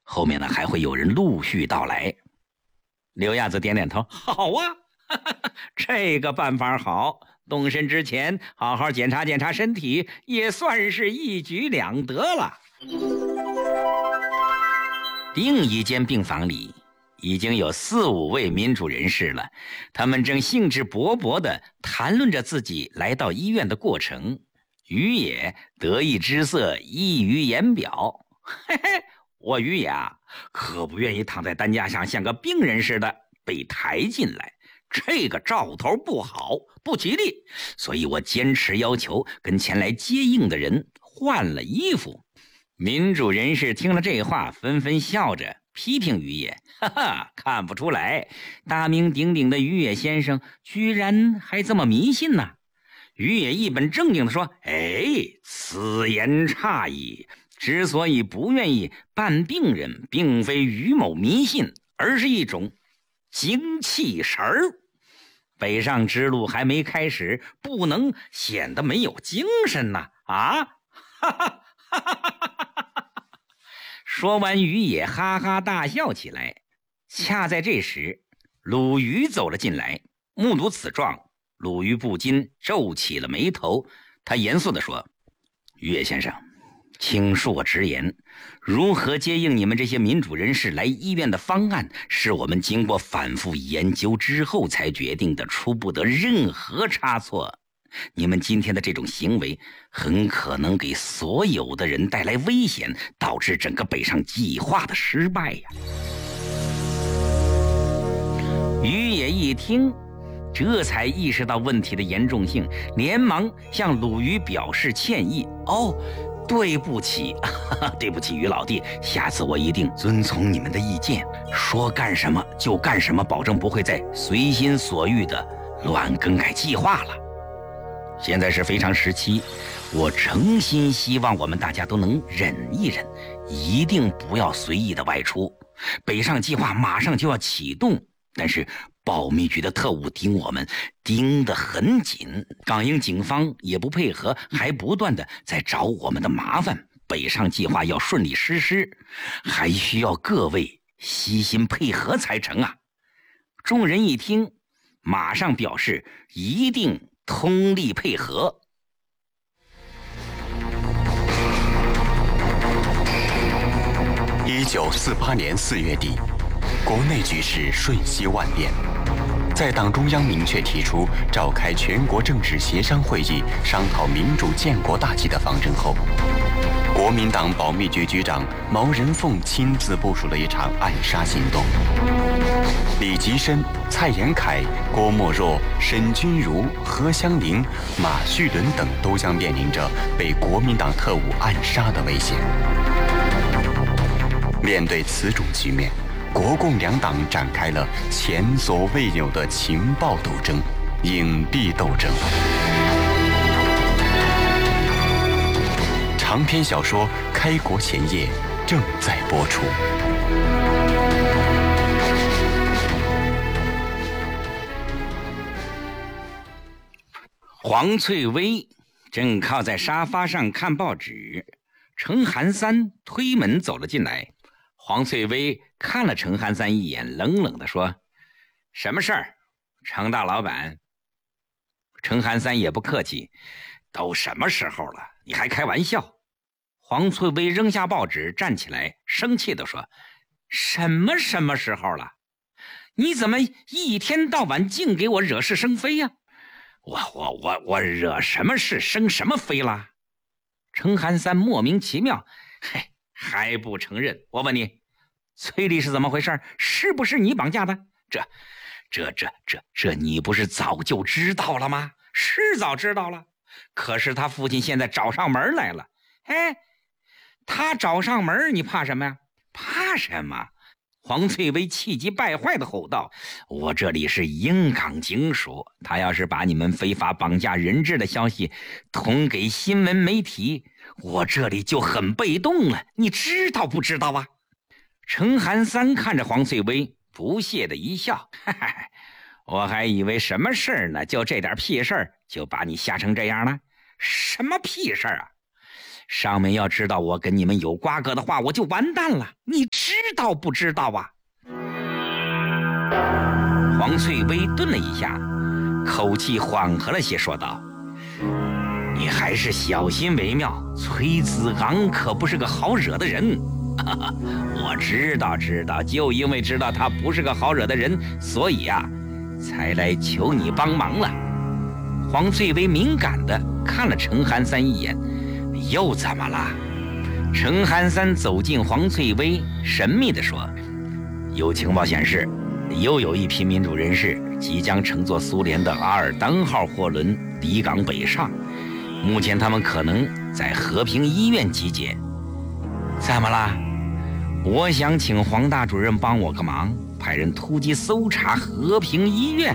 后面呢还会有人陆续到来。刘亚子点点头，好啊，这个办法好，动身之前好好检查检查身体，也算是一举两得了。另一间病房里已经有4、5位民主人士了，他们正兴致勃勃地谈论着自己来到医院的过程。于野得意之色溢于言表，嘿嘿，我于野啊，可不愿意躺在担架上像个病人似的被抬进来，这个兆头不好，不吉利，所以我坚持要求跟前来接应的人换了衣服。民主人士听了这话，纷纷笑着批评于野，哈哈，看不出来，大名鼎鼎的于野先生居然还这么迷信呢。于野一本正经地说，此言差矣，之所以不愿意办病人，并非于某迷信，而是一种精气神儿。北上之路还没开始，不能显得没有精神呐！啊，哈哈哈哈哈哈！说完，于野哈哈大笑起来。恰在这时，鲁豫走了进来，目睹此状，鲁豫不禁皱起了眉头。他严肃地说：“于野先生，请恕我直言，如何接应你们这些民主人士来医院的方案，是我们经过反复研究之后才决定的，出不得任何差错。你们今天的这种行为很可能给所有的人带来危险，导致整个北上计划的失败呀。”于野一听，这才意识到问题的严重性，连忙向鲁豫表示歉意。对不起，对不起，于老弟，下次我一定遵从你们的意见，说干什么就干什么，保证不会再随心所欲的乱更改计划了。现在是非常时期，我诚心希望我们大家都能忍一忍，一定不要随意的外出。北上计划马上就要启动，但是保密局的特务我们盯得很紧，港英警方也不配合，还不断的在找我们的麻烦。北上计划要顺利实施，还需要各位悉心配合才成啊！众人一听，马上表示一定通力配合。 1948年4月底，国内局势瞬息万变。在党中央明确提出召开全国政治协商会议，商讨民主建国大计的方针后，国民党保密局局长毛人凤亲自部署了一场暗杀行动。李吉深、蔡延闿、郭沫若、沈钧儒、何香凝、马叙伦等都将面临着被国民党特务暗杀的危险。面对此种局面，国共两党展开了前所未有的情报斗争、影帝斗争。长篇小说《开国前夜》正在播出。 黄翠薇正靠在沙发上看报纸，程寒三推门走了进来。黄翠薇看了程寒三一眼，冷冷地说：“什么事儿，程大老板？”程寒三也不客气：“都什么时候了，你还开玩笑？”黄翠薇扔下报纸，站起来，生气地说：“什么时候了？你怎么一天到晚净给我惹是生非呀？我惹什么事生什么非了？”程寒三莫名其妙：“还不承认？我问你，崔丽是怎么回事？是不是你绑架的？这你不是早就知道了吗？”“是早知道了，可是他父亲现在找上门来了。”“他找上门，你怕什么呀？”“怕什么？”黄翠薇气急败坏的吼道：“我这里是英港警署，他要是把你们非法绑架人质的消息通给新闻媒体，我这里就很被动了，你知道不知道啊？”程寒三看着黄翠薇，不屑的一笑：“我还以为什么事儿呢，就这点屁事儿就把你吓成这样了？什么屁事儿啊？ 上面要知道我跟你们有瓜葛的话，我就完蛋了。你知道不知道啊？黄翠微顿了一下，口气缓和了些，说道：你还是小心为妙，崔子昂可不是个好惹的人。我知道，就因为知道他不是个好惹的人，所以啊，才来求你帮忙了。黄翠微敏感地看了程寒三一眼，又怎么了？程寒三走近黄翠微，神秘地说：有情报显示，又有一批民主人士即将乘坐苏联的阿尔当号货轮离港北上，目前他们可能在和平医院集结。怎么了？我想请黄大主任帮我个忙，派人突击搜查和平医院。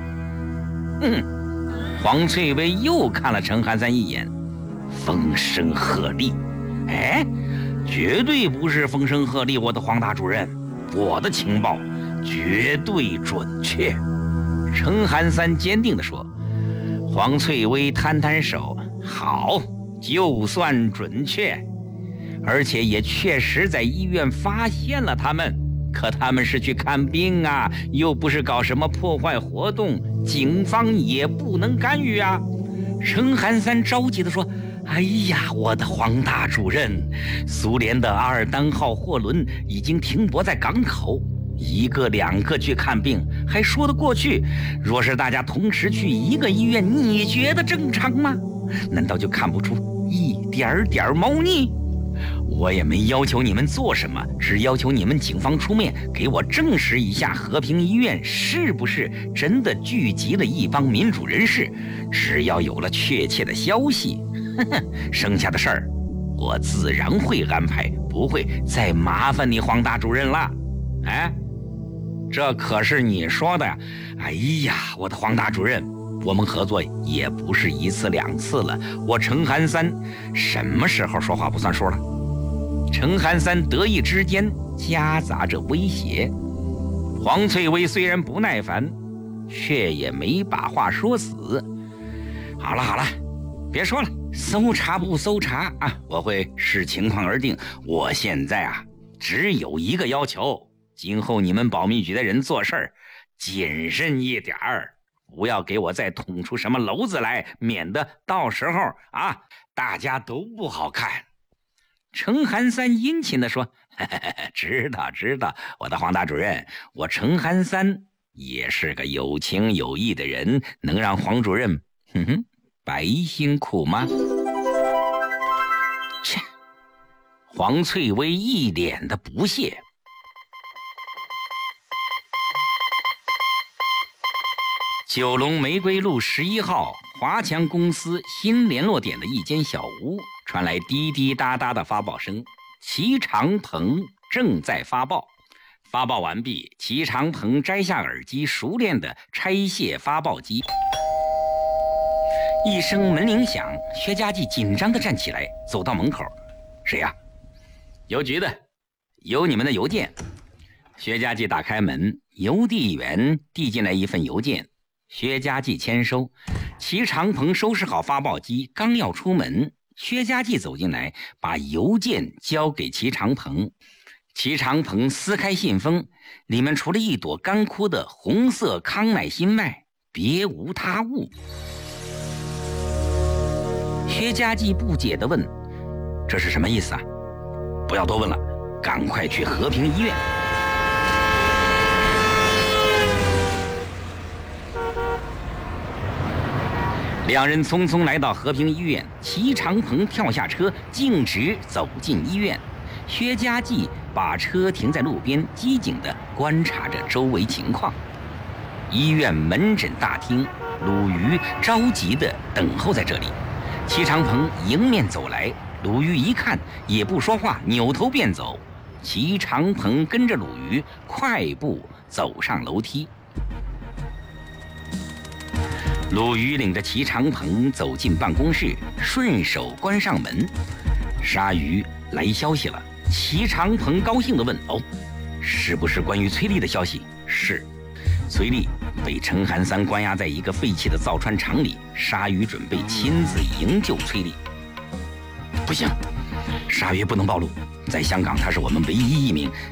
黄翠微又看了程寒三一眼，风声鹤唳。哎，绝对不是风声鹤唳，我的黄大主任，我的情报绝对准确。程寒三坚定地说。黄翠微摊摊手，好，就算准确，而且也确实在医院发现了他们，可他们是去看病啊，又不是搞什么破坏活动，警方也不能干预啊。程寒三着急地说：哎呀，我的黄大主任，苏联的阿尔当号货轮已经停泊在港口，一个两个去看病还说得过去，若是大家同时去一个医院，你觉得正常吗？难道就看不出一点点猫腻？我也没要求你们做什么，只要求你们警方出面给我证实一下和平医院是不是真的聚集了一帮民主人士。只要有了确切的消息，剩下的事儿我自然会安排，不会再麻烦你黄大主任了。哎，这可是你说的呀！哎呀，我的黄大主任，我们合作也不是一次两次了，我程寒三什么时候说话不算数了？程寒三得意之间夹杂着威胁。黄翠微虽然不耐烦，却也没把话说死。好了，别说了，搜查不搜查啊，我会视情况而定。我现在啊，只有一个要求，今后你们保密局的人做事儿谨慎一点儿，不要给我再捅出什么篓子来，免得到时候啊大家都不好看。程寒三殷勤地说：知道，我的黄大主任，我程寒三也是个有情有义的人，能让黄主任白辛苦吗？切！黄翠微一脸的不屑。九龙玫瑰路11号华强公司新联络点的一间小屋传来滴滴答答的发报声，齐长鹏正在发报。发报完毕，齐长鹏摘下耳机，熟练地拆卸发报机。一声门铃响，薛家记紧张地站起来，走到门口。谁呀？邮局的，有你们的邮件。薛家记打开门，邮递员递进来一份邮件，薛家记签收。齐长鹏收拾好发报机，刚要出门，薛家记走进来，把邮件交给齐长鹏。齐长鹏撕开信封，里面除了一朵干枯的红色康乃馨外，别无他物。薛家记不解地问：这是什么意思啊？不要多问了，赶快去和平医院。两人匆匆来到和平医院，齐长鹏跳下车，径直走进医院。薛家记把车停在路边，机警地观察着周围情况。医院门诊大厅，鲁豫着急地等候在这里。齐长鹏迎面走来，鲁豫一看也不说话，扭头便走。齐长鹏跟着鲁豫快步走上楼梯。鲁豫领着齐长鹏走进办公室，顺手关上门。鲨鱼来消息了。齐长鹏高兴地问：哦，是不是关于崔丽的消息？是，崔丽被程寒三关押在一个废弃的造船厂里，鲨鱼准备亲自营救崔丽。 不行，沙约不能暴露。在香港，他是我们唯一一名